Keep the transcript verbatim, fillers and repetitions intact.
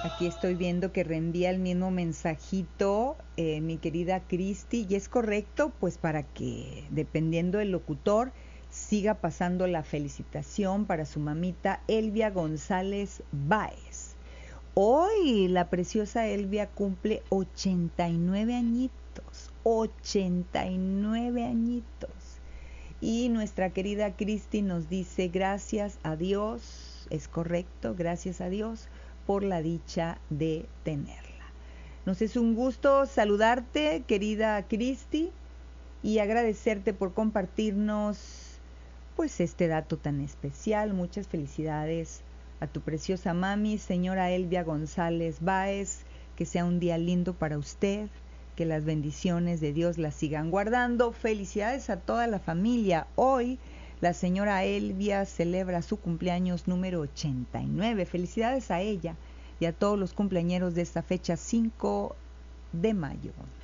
Aquí estoy viendo que reenvía el mismo mensajito, eh, mi querida Cristi, y es correcto, pues para que, dependiendo del locutor, siga pasando la felicitación para su mamita Elvia González Báez. Hoy la preciosa Elvia cumple ochenta y nueve añitos, ochenta y nueve añitos. Y nuestra querida Cristi nos dice gracias a Dios, es correcto, gracias a Dios por la dicha de tenerla. Nos es un gusto saludarte, querida Cristi, y agradecerte por compartirnos pues este dato tan especial. Muchas felicidades a tu preciosa mami, señora Elvia González Báez, que sea un día lindo para usted, que las bendiciones de Dios la sigan guardando. Felicidades a toda la familia. Hoy la señora Elvia celebra su cumpleaños número ochenta y nueve. Felicidades a ella y a todos los cumpleañeros de esta fecha cinco de mayo.